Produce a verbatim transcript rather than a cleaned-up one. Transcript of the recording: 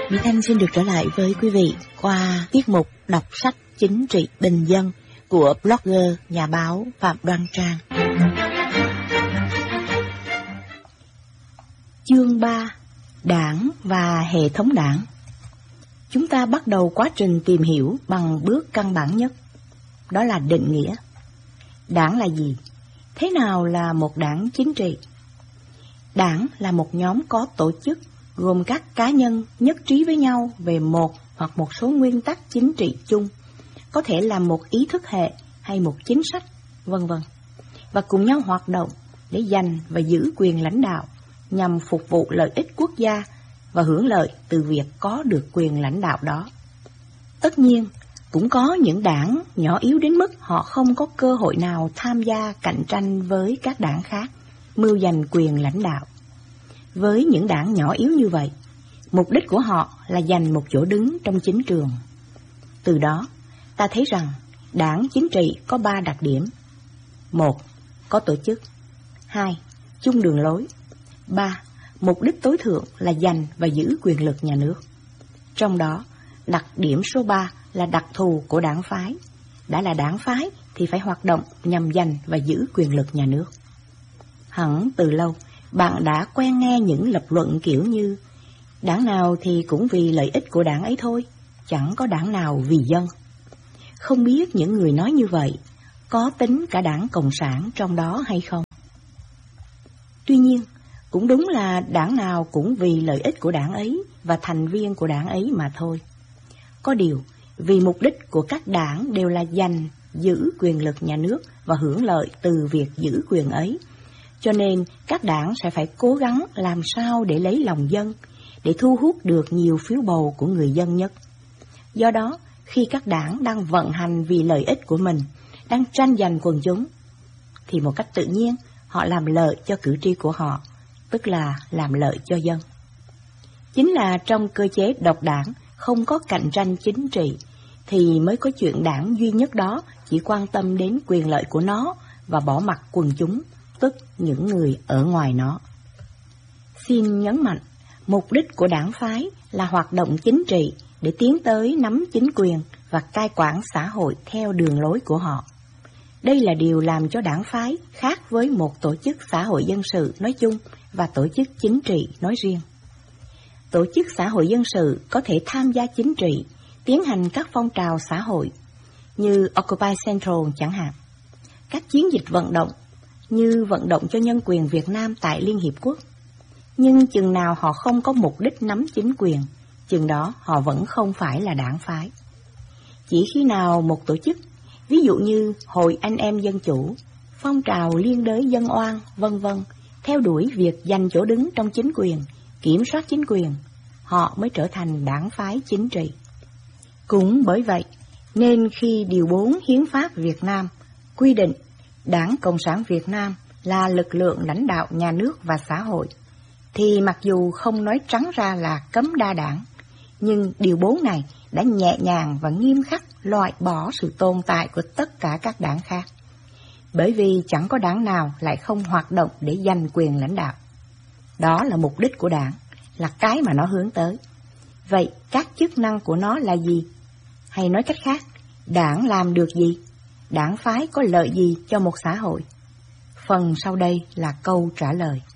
Mỹ Thanh xin được trở lại với quý vị qua tiết mục đọc sách chính trị bình dân của blogger, nhà báo Phạm Đoan Trang. Chương ba. Đảng và hệ thống đảng. Chúng ta bắt đầu quá trình tìm hiểu bằng bước căn bản nhất, đó là định nghĩa. Đảng là gì? Thế nào là một đảng chính trị? Đảng là một nhóm có tổ chức gồm các cá nhân nhất trí với nhau về một hoặc một số nguyên tắc chính trị chung, có thể là một ý thức hệ hay một chính sách, vân vân, và cùng nhau hoạt động để giành và giữ quyền lãnh đạo nhằm phục vụ lợi ích quốc gia và hưởng lợi từ việc có được quyền lãnh đạo đó. Tất nhiên, cũng có những đảng nhỏ yếu đến mức họ không có cơ hội nào tham gia cạnh tranh với các đảng khác, mưu giành quyền lãnh đạo. Với những đảng nhỏ yếu như vậy, mục đích của họ là giành một chỗ đứng trong chính trường. Từ đó, ta thấy rằng đảng chính trị có ba đặc điểm. Một, có tổ chức. Hai, chung đường lối. Ba, mục đích tối thượng là giành và giữ quyền lực nhà nước. Trong đó, đặc điểm số ba là đặc thù của đảng phái. Đã là đảng phái thì phải hoạt động nhằm giành và giữ quyền lực nhà nước. Hẳn từ lâu, bạn đã quen nghe những lập luận kiểu như đảng nào thì cũng vì lợi ích của đảng ấy thôi, chẳng có đảng nào vì dân. Không biết những người nói như vậy có tính cả đảng Cộng sản trong đó hay không? Tuy nhiên, cũng đúng là đảng nào cũng vì lợi ích của đảng ấy và thành viên của đảng ấy mà thôi. Có điều, vì mục đích của các đảng đều là giành, giữ quyền lực nhà nước và hưởng lợi từ việc giữ quyền ấy, cho nên các đảng sẽ phải cố gắng làm sao để lấy lòng dân, để thu hút được nhiều phiếu bầu của người dân nhất. Do đó, khi các đảng đang vận hành vì lợi ích của mình, đang tranh giành quần chúng, thì một cách tự nhiên họ làm lợi cho cử tri của họ, tức là làm lợi cho dân. Chính là trong cơ chế độc đảng, không có cạnh tranh chính trị, thì mới có chuyện đảng duy nhất đó chỉ quan tâm đến quyền lợi của nó và bỏ mặc quần chúng, tức những người ở ngoài nó. Xin nhấn mạnh, mục đích của đảng phái là hoạt động chính trị để tiến tới nắm chính quyền và cai quản xã hội theo đường lối của họ. Đây là điều làm cho đảng phái khác với một tổ chức xã hội dân sự nói chung và tổ chức chính trị nói riêng. Tổ chức xã hội dân sự có thể tham gia chính trị, tiến hành các phong trào xã hội, như Occupy Central chẳng hạn, các chiến dịch vận động, như vận động cho nhân quyền Việt Nam tại Liên Hiệp Quốc. Nhưng chừng nào họ không có mục đích nắm chính quyền, chừng đó họ vẫn không phải là đảng phái. Chỉ khi nào một tổ chức, ví dụ như Hội Anh Em Dân Chủ, phong trào liên đới dân oan, vân vân, theo đuổi việc giành chỗ đứng trong chính quyền, kiểm soát chính quyền, họ mới trở thành đảng phái chính trị. Cũng bởi vậy, nên khi Điều bốn Hiến pháp Việt Nam quy định Đảng Cộng sản Việt Nam là lực lượng lãnh đạo nhà nước và xã hội, thì mặc dù không nói trắng ra là cấm đa đảng, nhưng điều bốn này đã nhẹ nhàng và nghiêm khắc loại bỏ sự tồn tại của tất cả các đảng khác. Bởi vì chẳng có đảng nào lại không hoạt động để giành quyền lãnh đạo. Đó là mục đích của đảng, là cái mà nó hướng tới. Vậy các chức năng của nó là gì? Hay nói cách khác, đảng làm được gì? Đảng phái có lợi gì cho một xã hội? Phần sau đây là câu trả lời.